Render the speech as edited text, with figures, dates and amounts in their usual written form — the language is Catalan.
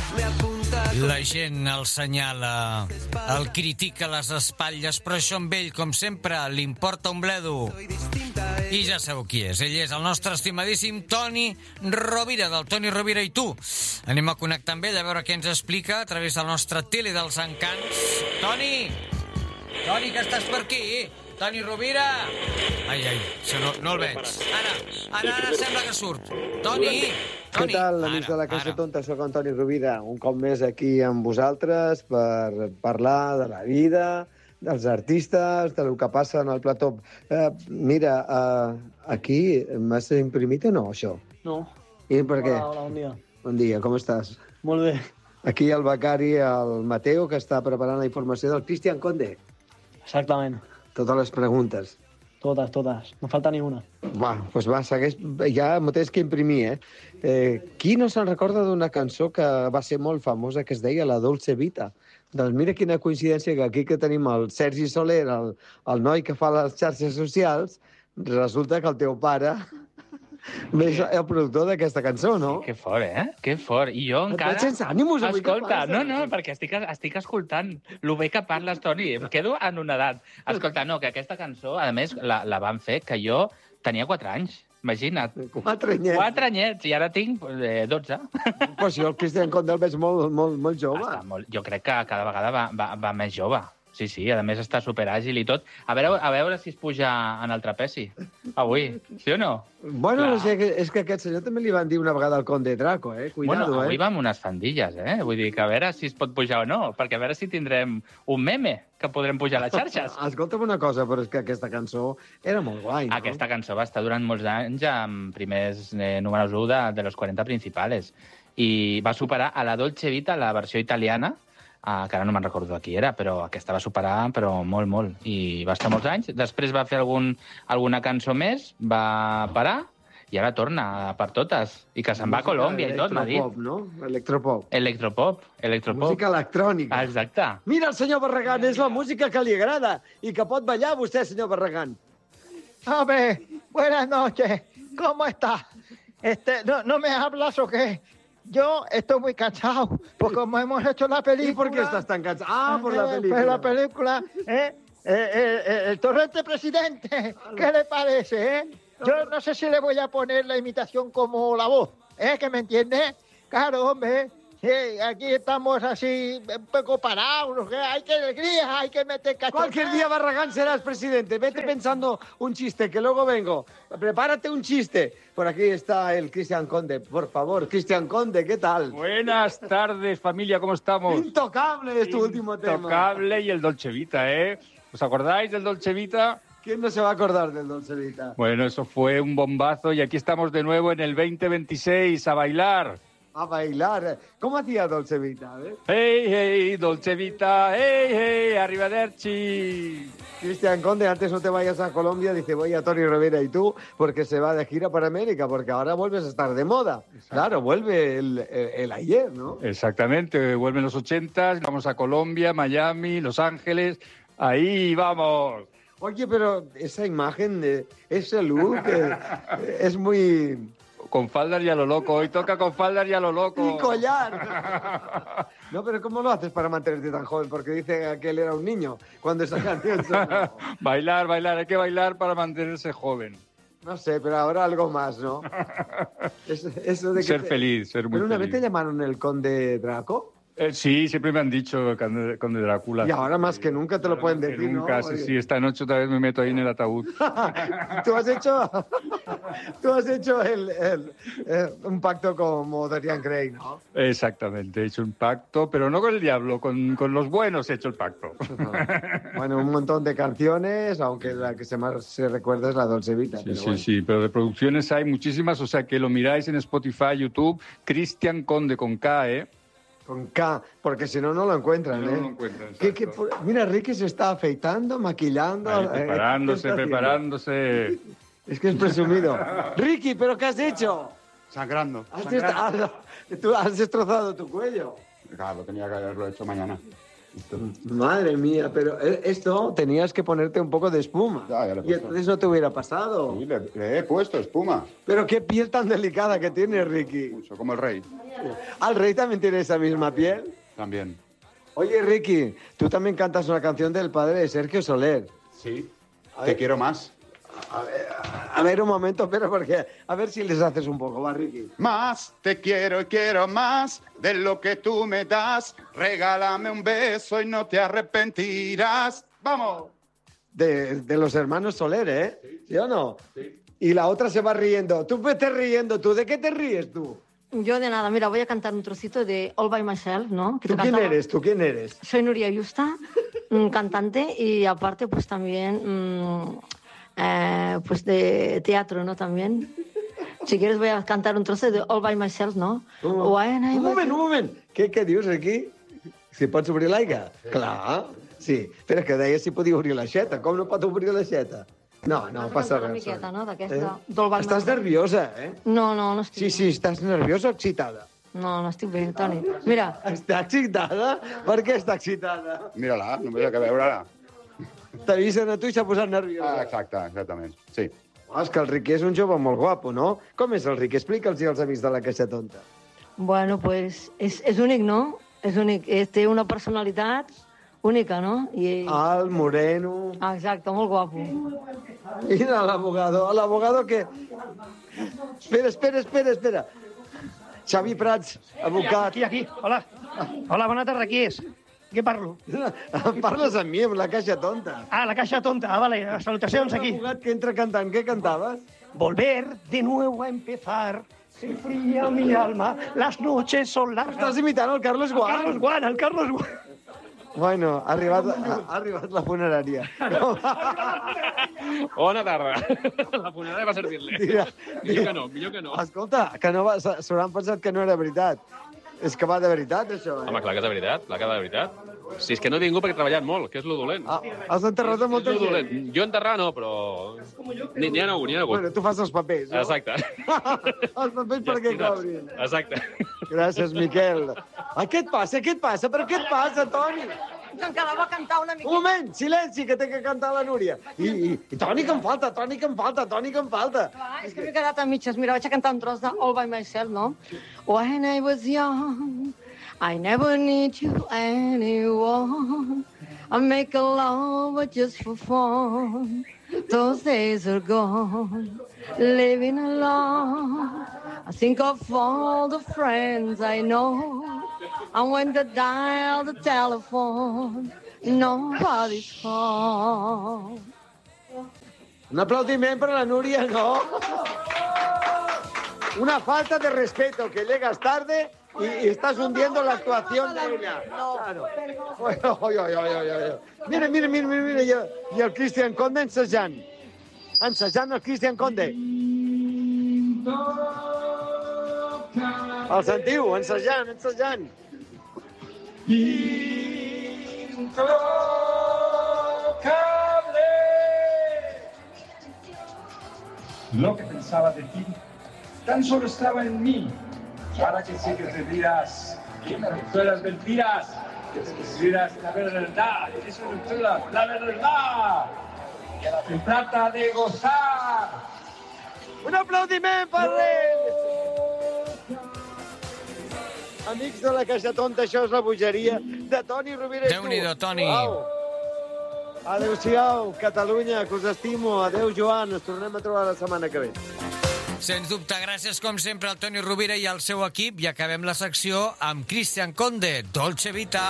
La gent el senyala, el critica a les espatlles, però això amb ell, com sempre, li importa un bledo. I ja sabeu qui és. Ell és el nostre estimadíssim Toni Rovira, del Toni Rovira i tu. Anem a connectar amb ell, a veure què ens explica a través del nostre tele dels encants. Toni! Toni, que estàs per aquí? Toni Rovira! Ai, no el veig. Ara sembla que surt. Toni! Què tal, amics de la Caixa Tonta? Soc en Toni Rovira, un cop més aquí amb vosaltres per parlar de la vida, dels artistes, del que passa en el plató. Mira, aquí m'has imprimit o no, això? No. I per què? Hola, bon dia. Bon dia, com estàs? Molt bé. Aquí el becari, el Mateo, que està preparant la informació del Cristian Conde. Exactament. Totes les preguntes. Totes. No falta ni una. Doncs va, segueix. Ja m'ho tens que imprimir, qui no se'n recorda d'una cançó que va ser molt famosa, que es deia La Dolce Vita? Doncs mira quina coincidència que aquí que tenim el Sergi Soler, el noi que fa les xarxes socials, resulta que el teu pare és el productor d'aquesta cançó, no? Que fort, Que fort. I jo encara... Et veig sense ànims avui. Escolta, no, perquè estic escoltant lo bé que parles, Toni. Em quedo anonadat. Escolta, no, que aquesta cançó, a més, la van fer que jo tenia 4 anys. Imagina't. 4 anyets. 4 anyets, i ara tinc 12. Però si el Cristian Conde el veig molt jove. Jo crec que cada vegada va més jove. Sí, a més està superàgil i tot. A veure si es puja en el trapezi. Avui, sí o no? Bueno, no sé, és que aquest senyor també li van dir una vegada al Conde Draco, Cuidado, Bueno, avui va amb unes fandilles, Vull dir que a veure si es pot pujar o no, perquè a veure si tindrem un meme que podrem pujar a les xarxes. Escolta'm una cosa, però és que aquesta cançó era molt guai, no? Aquesta cançó va estar durant molts anys amb primers números 1 de los 40 principales. I va superar a la Dolce Vita, la versió italiana, que ara no me'n recordo de qui era, però aquesta va superar molt. I va estar molts anys. Després va fer alguna cançó més, va parar, i ara torna per totes. I que se'n va a Colòmbia i tot, m'ha dit. Electropop, no? Electropop. Música electrònica. Exacte. Mira, el senyor Barragán, és la música que li agrada i que pot ballar vostè, senyor Barragán. Hombre, buenas noches. ¿Cómo está? ¿No me hablas o qué? Yo estoy muy cansado, porque como hemos hecho la película... ¿Y por qué estás tan cansado? Por la película. Pues la película, el torrente presidente, ¿qué le parece, Yo no sé si le voy a poner la imitación como la voz, ¿Que me entiende? Claro, hombre, sí, aquí estamos así, un poco parados, hay que alegría, hay que meter cachorro. Cualquier día, Barragán, serás presidente. Vete pensando un chiste, que luego vengo. Prepárate un chiste. Por aquí está el Cristian Conde. Por favor, Cristian Conde, ¿qué tal? Buenas tardes, familia, ¿cómo estamos? Intocable es tu último tema. Intocable y el Dolce Vita, ¿Os acordáis del Dolce Vita? ¿Quién no se va a acordar del Dolce Vita? Bueno, eso fue un bombazo y aquí estamos de nuevo en el 2026 a bailar. A bailar. ¿Cómo hacía Dolce Vita? Hey, Dolce Vita, hey, arrivederci. Cristian Conde, antes no te vayas a Colombia, dice, voy a Toni Rovira y tú, porque se va de gira para América, porque ahora vuelves a estar de moda. Exacto. Claro, vuelve el ayer, ¿no? Exactamente, vuelven los 80s, vamos a Colombia, Miami, Los Ángeles, ahí vamos. Oye, pero esa imagen, ese look, es muy... Con faldas y a lo loco. Hoy toca con faldas y a lo loco. ¡Y collar! No, pero ¿cómo lo haces para mantenerte tan joven? Porque dice que él era un niño cuando esa canción sonó. Bailar. Hay que bailar para mantenerse joven. No sé, pero ahora algo más, ¿no? Eso de que ser feliz, ser muy ¿Pero una feliz. vez te llamaron el Conde Draco? Sí, siempre me han dicho Conde Drácula. Y ahora más que nunca te lo pueden decir, nunca, ¿no? Sí, esta noche otra vez me meto ahí en el ataúd. Tú has hecho un pacto como Dorian Gray, ¿no? Exactamente, he hecho un pacto, pero no con el diablo, con los buenos he hecho el pacto. Bueno, un montón de canciones, aunque la que más se recuerda es la Dolce Vita. Sí, pero de producciones hay muchísimas, o sea que lo miráis en Spotify, YouTube, Cristian Conde con K, Con K, porque si no, no lo encuentran, No lo encuentran, Mira, Ricky se está afeitando, maquillando... Ahí, preparándose. Es que es presumido. Ricky, ¿pero qué has hecho? Sangrando. Tú has destrozado tu cuello. Claro, tenía que haberlo hecho mañana. Madre mía, pero esto tenías que ponerte un poco de espuma. Ya le he Y puesto. entonces no te hubiera pasado. Sí, le he puesto espuma. Pero qué piel tan delicada que tiene, Ricky. Mucho, como el rey. ¿Al rey también tiene esa misma piel? También. Oye, Ricky, tú también cantas una canción del padre de Sergio Soler. Sí. A Te ver. quiero más. A ver, un momento, pero porque a ver si les haces un poco, va, Ricky. Más, te quiero y quiero más de lo que tú me das. Regálame un beso y no te arrepentirás. ¡Vamos! De los hermanos Soler, ¿eh? ¿Sí o no? Sí. Y la otra se va riendo. Tú vete riendo, tú. ¿De qué te ríes tú? Yo de nada, mira, voy a cantar un trocito de All by Myself, ¿no? Que ¿Tú te quién cantaba. eres? ¿Tú quién eres? Soy Nuria Yusta, cantante y aparte pues también pues de teatro, ¿no? También. Si quieres voy a cantar un trozo de All by Myself, ¿no? Un moment. Què dius aquí? Si pots obrir l'aigua? Clar, sí. Però que deia si podia obrir l'aixeta. Com no pot obrir l'aixeta? No passa Una res. miqueta, no? D'aquesta d'All by Estàs Myself. nerviosa, eh? No estic Sí, estàs nerviosa o excitada? No estic bé, Toni. Mira, Està excitada? Per què està excitada? Mira-la, només hi ha que veure-la. T'ha vist a tu i s'ha posat nerviosa. Exactament. Sí. És que el Riqui és un jove molt guapo, no? Com és el Riqui? Explica'ls als amics de la Caixa Tonta. bueno, pues és únic, no? És únic. Té una personalitat única, no? Alt, moreno... Exacte, molt guapo. Mira l'abogado. L'abogado que... Espera. Xavi Prats, abogat. Aquí. Hola. Hola, bona tarda. Qui és? Què parlo? Parles amb mi, amb la Caixa Tonta. Ah, la Caixa Tonta. Ah, vale. Salutacions aquí. Un abogat que entra cantant. Què cantaves? Volver de nuevo a empezar. Se fría mi alma. Las noches son largas. Estàs imitant el Carlos Gual. El Carlos Guan. Bueno, ha arribat la funerària. Bona tarda. La funerària va servir-li. Millor que no. Escolta, que no s'hauran pensat que no era veritat. És que va de veritat, això, Home, clar que és de veritat, clar que és de veritat. Si és que no he vingut perquè he treballat molt, que és lo dolent. Has enterrat a molta És lo gent. dolent. Jo enterrar no, però... N'hi ha hagut. Bueno, tu fas els papers, no? Exacte. Els papers perquè cobrin. Exacte. Gràcies, Miquel. Ai, què et passa? Però què et passa, Toni? Que em quedava a cantar una mica. Un moment, silenci, que té que cantar la Núria. I Toni, que em falta. Clar, és que m'he quedat a mitges. Mira, vaig a cantar un tros de All by Myself, no? When I was young, I never need you anyone. I make a love just for fun. Those days are gone, living alone. I think of all the friends I know. And when they dial the telephone, nobody's home. Un aplaudiment per a la Núria, no? Una falta de respeto, que llegas tarde y estás hundiendo la actuación de ella. Claro. Mira, i el Christian Conde ensejant. Ensejant el Christian Conde. El sentiu? Ensejant. Lo que pensaba de ti tan solo estaba en mí. Para que sí que te dirás, que me recuerdas mentiras, que te quisieras la verdad, eso es la verdad. Se trata de gozar. Un aplaudiment per ell! Amics de la Caixa Tonta, això és la bogeria de Toni Rovira i tu. Déu-n'hi-do, Toni. Adéu-siau, Catalunya, que us estimo. Adéu, Joan, ens tornem a trobar la setmana que ve. Sens dubte, gràcies com sempre al Toni Rovira i al seu equip i acabem la secció amb Christian Conde, Dolce Vita.